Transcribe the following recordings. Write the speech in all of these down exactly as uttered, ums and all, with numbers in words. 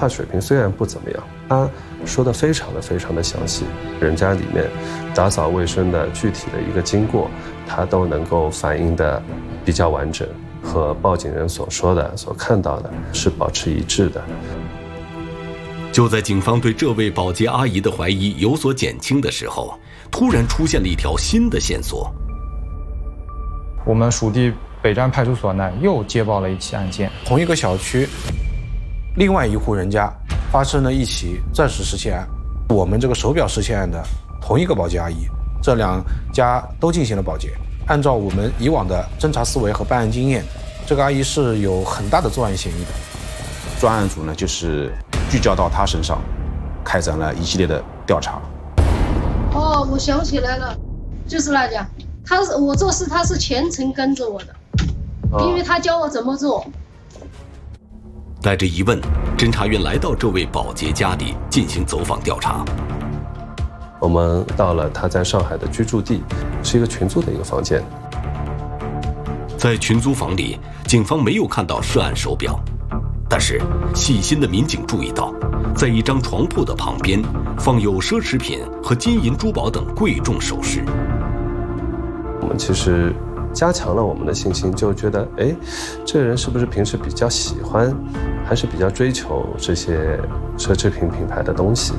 话水平虽然不怎么样，他说的非常的非常的详细，人家里面打扫卫生的具体的一个经过，他都能够反映的比较完整，和报警人所说的、所看到的是保持一致的。 就在警方对这位保洁阿姨的怀疑有所减轻的时候，突然出现了一条新的线索。 我们属地北站派出所呢又接报了一起案件， 同一个小区另外一户人家发生了一起钻石失窃案，我们这个手表失窃案的同一个保洁阿姨，这两家都进行了保洁。按照我们以往的侦查思维和办案经验，这个阿姨是有很大的作案嫌疑的。 专案组呢就是聚焦到她身上，开展了一系列的调查。 哦，我想起来了，就是那家，他是我做事他是全程跟着我的，因为他教我怎么做。 带着疑问，侦查员来到这位保洁家里进行走访调查。 我们到了他在上海的居住地，是一个群租的一个房间。 在群租房里，警方没有看到涉案手表，但是细心的民警注意到，在一张床铺的旁边放有奢侈品和金银珠宝等贵重首饰。 我们其实加强了我们的信心，就觉得，哎，这个人是不是平时比较喜欢，还是比较追求这些奢侈品品牌的东西？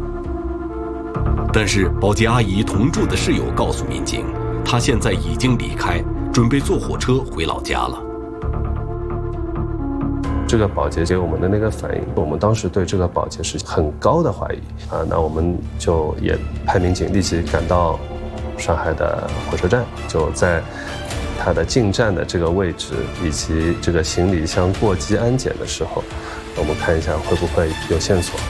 但是保洁阿姨同住的室友告诉民警，她现在已经离开，准备坐火车回老家了。 这个保洁给我们的那个反应，我们当时对这个保洁是很高的怀疑啊，那我们就也派民警立即赶到上海的火车站，就在他的进站的这个位置以及这个行李箱过机安检的时候，我们看一下会不会有线索。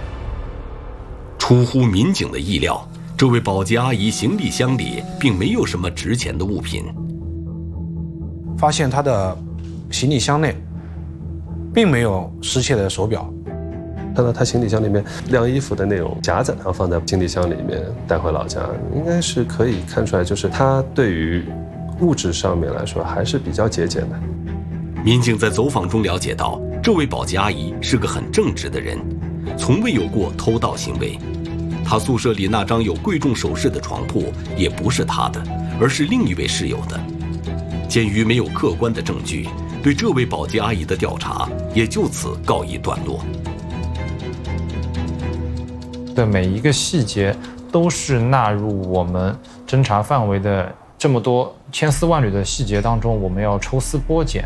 出乎民警的意料，这位保洁阿姨行李箱里并没有什么值钱的物品。 发现她的行李箱内并没有失窃的手表， 看到她行李箱里面晾衣服的那种夹子，然后放在行李箱里面带回老家，应该是可以看出来，就是她对于物质上面来说还是比较节俭的。 民警在走访中了解到，这位保洁阿姨是个很正直的人，从未有过偷盗行为。她宿舍里那张有贵重首饰的床铺也不是她的，而是另一位室友的。鉴于没有客观的证据，对这位保洁阿姨的调查也就此告一段落。 的每一个细节都是纳入我们侦查范围的这么多千丝万缕的细节当中，我们要抽丝剥茧。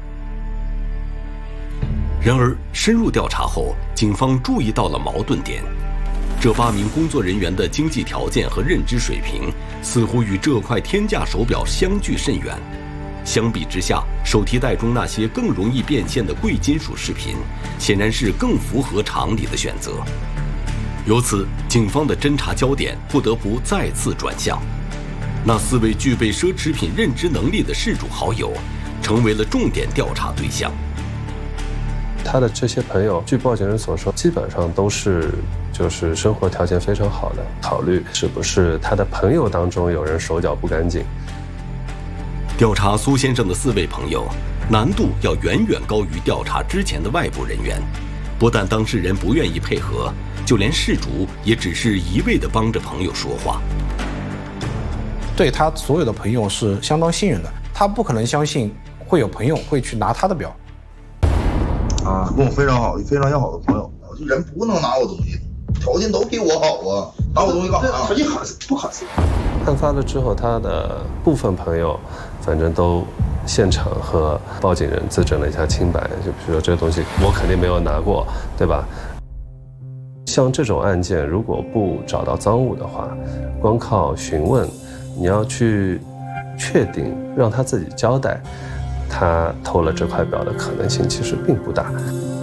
然而，深入调查后，警方注意到了矛盾点。这八名工作人员的经济条件和认知水平似乎与这块天价手表相距甚远。相比之下，手提袋中那些更容易变现的贵金属饰品，显然是更符合常理的选择。由此，警方的侦查焦点不得不再次转向。那四位具备奢侈品认知能力的事主好友，成为了重点调查对象。 他的这些朋友，据报警人所说，基本上都是就是生活条件非常好的，考虑是不是他的朋友当中有人手脚不干净。 调查苏先生的四位朋友，难度要远远高于调查之前的外部人员。不但当事人不愿意配合，就连事主也只是一味地帮着朋友说话。 对他所有的朋友是相当信任的，他不可能相信会有朋友会去拿他的表。 啊，跟我非常好，非常要好的朋友，这人不能拿我东西，条件都比我好啊，拿我东西干啥？条件可不可思议。 案发了之后，他的部分朋友，反正都现场和报警人自证了一下清白，就比如说这个东西我肯定没有拿过，对吧？像这种案件，如果不找到赃物的话，光靠询问，你要去确定让他自己交代，他偷了这块表的可能性其实并不大。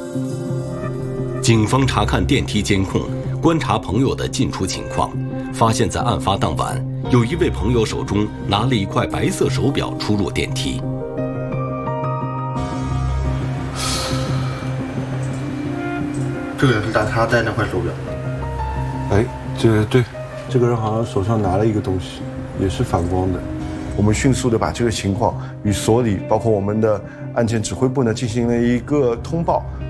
警方查看电梯监控，观察朋友的进出情况，发现在案发当晚，有一位朋友手中拿了一块白色手表出入电梯。 这个人是他他戴那块手表。 哎，这对，这个人好像手上拿了一个东西，也是反光的。我们迅速的把这个情况与所里，包括我们的案件指挥部呢进行了一个通报。